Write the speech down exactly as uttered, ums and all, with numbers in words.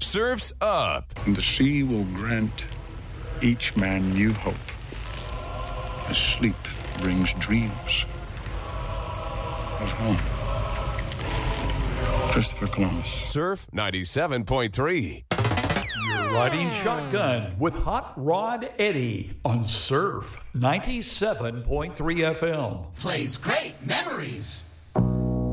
Surf's Up. And the sea will grant each man new hope, as sleep brings dreams of home. Christopher Columbus. Surf ninety-seven point three. You're riding shotgun with Hot Rod Eddie on Surf ninety-seven point three F M. Plays great memories.